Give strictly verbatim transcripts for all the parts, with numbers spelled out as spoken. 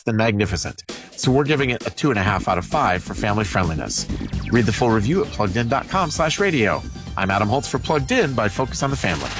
than magnificent. So we're giving it a two and a half out of five for family friendliness. Read the full review at pluggedin.com slash radio. I'm Adam Holtz for Plugged In by Focus on the Family.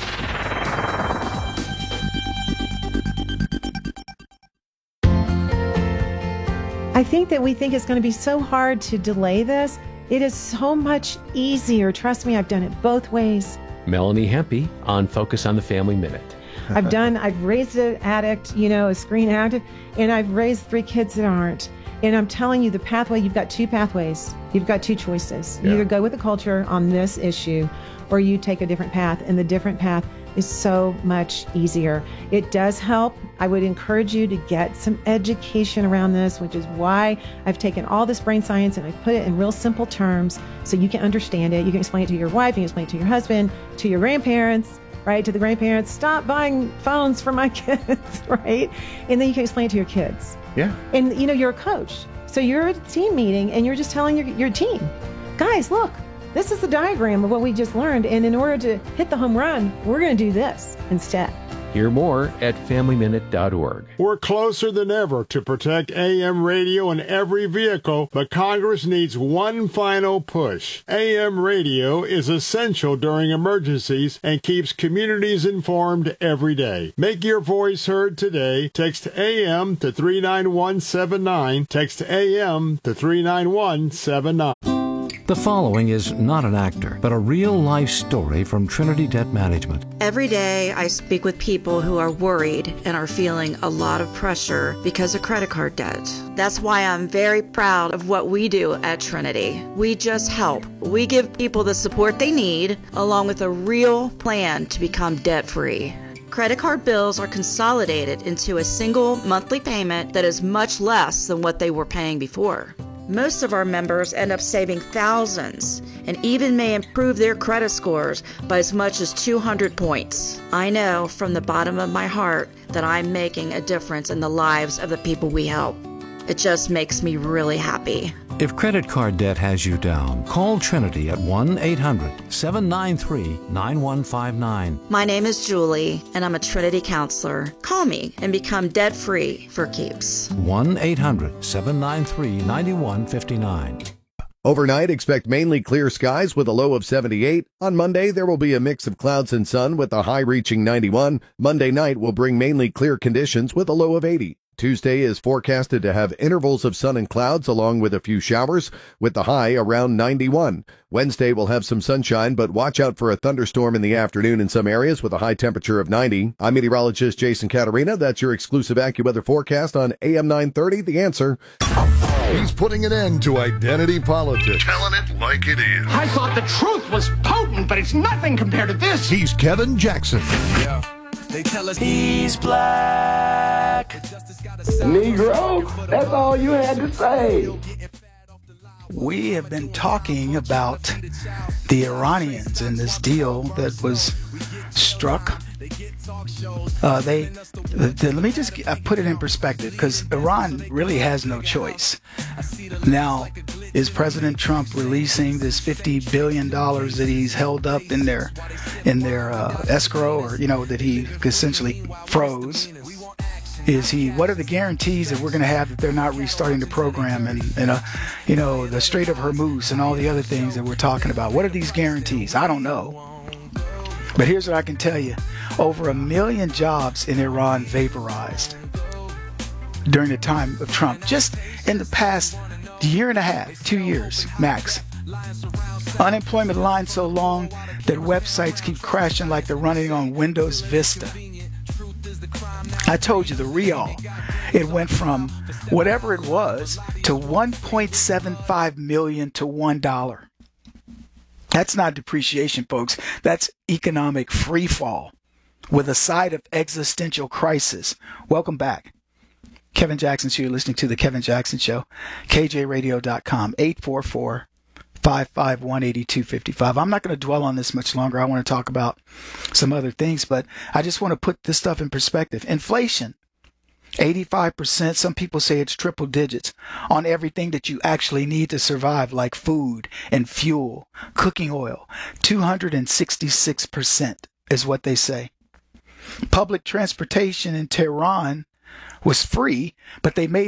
I think that we think it's going to be so hard to delay this. It is so much easier. Trust me, I've done it both ways. Melanie Hempy on Focus on the Family Minute. I've done, I've raised an addict, you know, a screen addict, and I've raised three kids that aren't. And I'm telling you, the pathway, you've got two pathways. You've got two choices. You Yeah. either go with the culture on this issue, or you take a different path. And the different path is so much easier. It does help. I would encourage you to get some education around this, which is why I've taken all this brain science and I've put it in real simple terms so you can understand it. You can explain it to your wife, you can explain it to your husband, to your grandparents, right? To the grandparents, stop buying phones for my kids, right? And then you can explain it to your kids. Yeah. And, you know, you're a coach. So you're at a team meeting and you're just telling your, your team, guys, look, this is the diagram of what we just learned. And in order to hit the home run, we're going to do this instead. Hear more at family minute dot org. We're closer than ever to protect A M radio in every vehicle, but Congress needs one final push. A M radio is essential during emergencies and keeps communities informed every day. Make your voice heard today. Text A M to three nine one seven nine. Text A M to three nine one seven nine. The following is not an actor, but a real-life story from Trinity Debt Management. Every day I speak with people who are worried and are feeling a lot of pressure because of credit card debt. That's why I'm very proud of what we do at Trinity. We just help. We give people the support they need, along with a real plan to become debt-free. Credit card bills are consolidated into a single monthly payment that is much less than what they were paying before. Most of our members end up saving thousands and even may improve their credit scores by as much as two hundred points. I know from the bottom of my heart that I'm making a difference in the lives of the people we help. It just makes me really happy. If credit card debt has you down, call Trinity at one eight hundred seven nine three nine one five nine. My name is Julie, and I'm a Trinity counselor. Call me and become debt-free for keeps. one eight hundred seven nine three nine one five nine. Overnight, expect mainly clear skies with a low of seventy-eight. On Monday, there will be a mix of clouds and sun with a high reaching ninety-one. Monday night will bring mainly clear conditions with a low of eighty. Tuesday is forecasted to have intervals of sun and clouds along with a few showers with the high around ninety-one. Wednesday will have some sunshine, but watch out for a thunderstorm in the afternoon in some areas with a high temperature of ninety. I'm meteorologist Jason Caterina. That's your exclusive AccuWeather forecast on A M nine thirty. The Answer. He's putting an end to identity politics. Telling it like it is. I thought the truth was potent, but it's nothing compared to this. He's Kevin Jackson. Yeah. They tell us he's black. Negro, that's all you had to say. We have been talking about the Iranians and this deal that was struck. Uh, they, the, the, let me just uh, put it in perspective, because Iran really has no choice. Now, is President Trump releasing this fifty billion dollars that he's held up in their in their uh, escrow, or you know that he essentially froze? Is he? What are the guarantees that we're going to have that they're not restarting the program and and uh, you know the Strait of Hormuz and all the other things that we're talking about? What are these guarantees? I don't know. But here's what I can tell you. Over a million jobs in Iran vaporized during the time of Trump, just in the past year and a half, two years max. Unemployment line so long that websites keep crashing like they're running on Windows Vista. I told you the real, it went from whatever it was to one point seven five million to one dollar. That's not depreciation, folks. That's economic free fall with a side of existential crisis. Welcome back. Kevin Jackson's here, listening to The Kevin Jackson Show. K J radio dot com, eight four four, five five one, eight two five five. I'm not going to dwell on this much longer. I want to talk about some other things, but I just want to put this stuff in perspective. Inflation, eighty-five percent. Some people say it's triple digits on everything that you actually need to survive, like food and fuel, cooking oil. two hundred sixty-six percent is what they say. Public transportation in Tehran was free, but they made